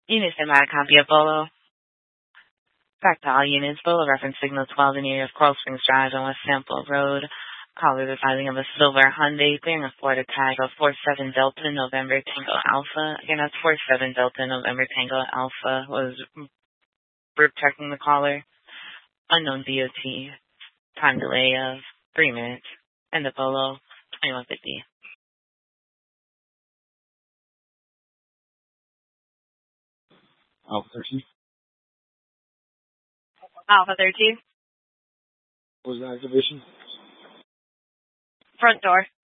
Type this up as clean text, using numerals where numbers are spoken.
Unit sent by a copy of Bolo. Back to all units. Bolo reference signal 12 in the area of Coral Springs Drive on West Sample Road. Caller advising of a silver Hyundai bearing a Ford tag of 47 Delta November Tango Alpha. Again, that's 47 Delta November Tango Alpha. Was rip checking the caller. Unknown DOT. Time delay of 3 minutes. And the Bolo 2150. Alpha 13. Alpha 13. What was the activation? Front door.